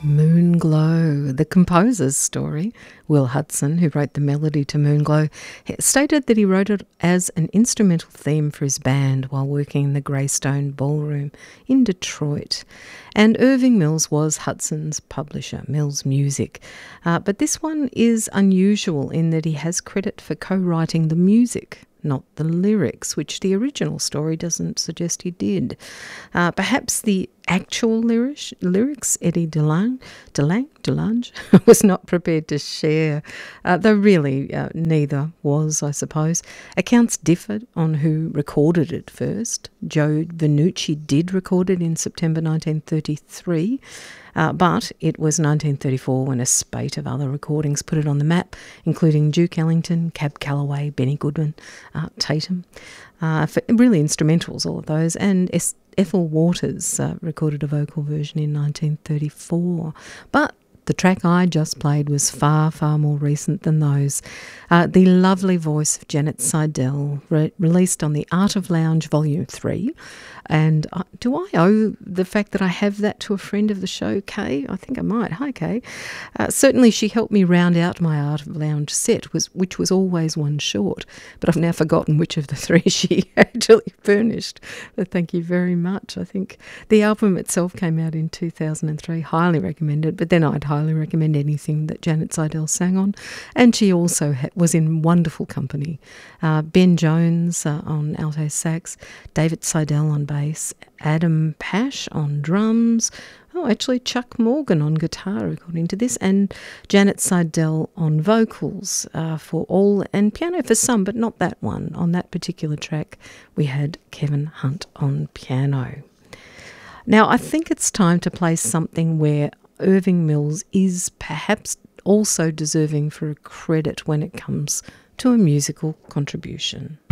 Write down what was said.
Moonglow, the composer's story. Will Hudson, who wrote the melody to Moonglow, stated that he wrote it as an instrumental theme for his band while working in the Greystone Ballroom in Detroit. And Irving Mills was Hudson's publisher, Mills Music. But this one is unusual in that he has credit for co-writing the music, not the lyrics, which the original story doesn't suggest he did. Perhaps the actual lyrics Eddie DeLange was not prepared to share, though really neither was, I suppose. Accounts differed on who recorded it first. Joe Venucci did record it in September 1933, but it was 1934 when a spate of other recordings put it on the map, including Duke Ellington, Cab Calloway, Benny Goodman, Tatum. For really instrumentals, all of those, and Ethel Waters recorded a vocal version in 1934. But the track I just played was far, far more recent than those. The lovely voice of Janet Seidel, released on the Art of Lounge Volume 3. And do I owe the fact that I have that to a friend of the show, Kay? I think I might. Hi, Kay. Certainly she helped me round out my Art of Lounge set, which was always one short. But I've now forgotten which of the three she actually furnished. But thank you very much. I think the album itself came out in 2003. Highly recommended. But then I'd highly recommend anything that Janet Seidel sang on. And she also was in wonderful company. Ben Jones on alto sax, David Seidel on bass, Adam Pash on drums, actually Chuck Morgan on guitar according to this, and Janet Seidel on vocals for all, and piano for some, but not that one. On that particular track we had Kevin Hunt on piano. Now I think it's time to play something where Irving Mills is perhaps also deserving for a credit when it comes to a musical contribution.